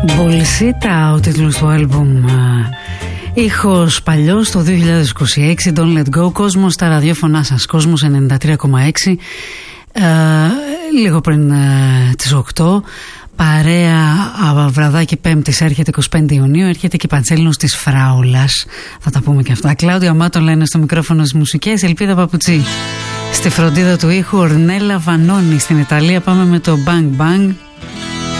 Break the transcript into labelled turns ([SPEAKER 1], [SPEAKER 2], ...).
[SPEAKER 1] Bolsita, ο τίτλος του άλμπουμ. Ήχος παλιός το 2026, Don't Let Go. Κόσμος στα ραδιόφωνά σας, Κόσμος 93,6. Λίγο πριν τις 8, παρέα βραδάκι Πέμπτης, έρχεται 25 Ιουνίου, έρχεται και η Παντσέλινος της Φράουλας. Θα τα πούμε και αυτά. Κλάουδια Μάτο λένε στο μικρόφωνο στις μουσικές, Ελπίδα Παπουτσί στη φροντίδα του ήχου, Ορνέλα Βανώνη στην Ιταλία. Πάμε με το Bang Bang.